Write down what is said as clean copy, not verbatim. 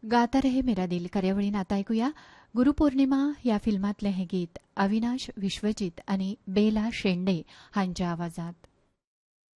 गाता रहे मेरा दिल कार्यावळीन आता ऐकूया गुरुपौर्णिमा या फिल्मातले हे गीत अविनाश विश्वजित आणि बेला शेंडे हांच्या आवाजात.